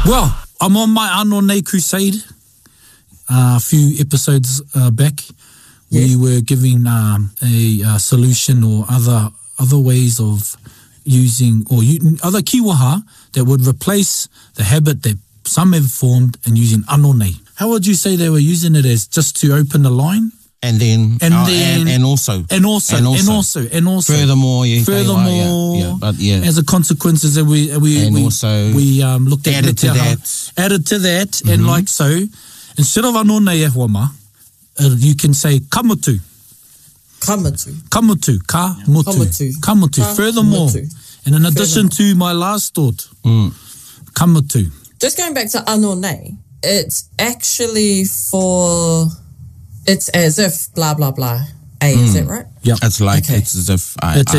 Well, I'm on my Anō Nei crusade. A few episodes back, we were giving a solution or other ways of using, or other kiwaha that would replace the habit that some have formed in using Anō Nei. How would you say they were using it as? Just to open the line? And also. Furthermore, as a consequence, we looked at added to that, and like so, instead of Anō Nei e huama, you can say kamutu. Kamutu. Furthermore. And in addition to my last thought, kamutu. Just going back to Anō Nei, it's actually it's as if blah, blah, blah. Is that right? Yeah. It's like, it's as if.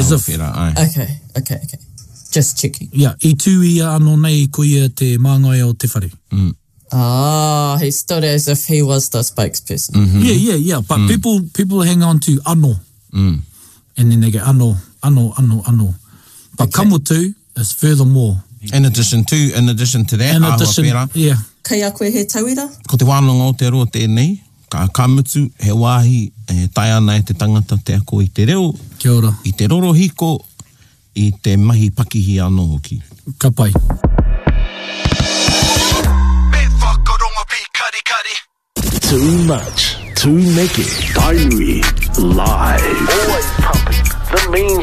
Okay. Just checking. Yeah. I tū ia Anō Nei ko ia te māngai o te whare. He stood as if he was the spokesperson. Yeah. But people hang on to anō. And then they go anō. But kamutu is furthermore. In addition to that, yeah. Kai a koe he tauira? Ko te wānanga o te roa tēnei, ka kamutu, he wāhi, tai ana e te tangata te ako I te reo. Kia ora. I te roro hiko, I te mahi pakihi anō hoki. Ka pai. Too much, too naked, diary, live. Always pumping the mean